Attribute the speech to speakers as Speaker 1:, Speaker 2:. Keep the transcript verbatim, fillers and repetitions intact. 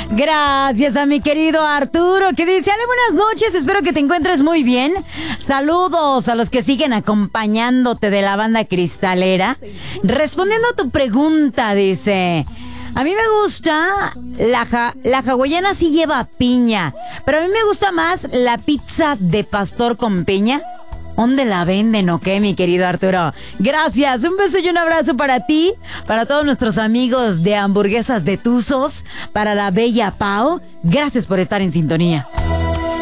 Speaker 1: Gracias a mi querido Arturo, que dice, ale, buenas noches, espero que te encuentres muy bien. Saludos a los que siguen acompañándote de la banda cristalera. Respondiendo a tu pregunta, dice, a mí me gusta, la, ja, la hawaiana sí lleva piña, pero a mí me gusta más la pizza de pastor con piña. ¿Dónde la venden o qué, mi querido Arturo? Gracias, un beso y un abrazo para ti, para todos nuestros amigos de Hamburguesas de Tuzos, para la bella Pau. Gracias por estar en sintonía.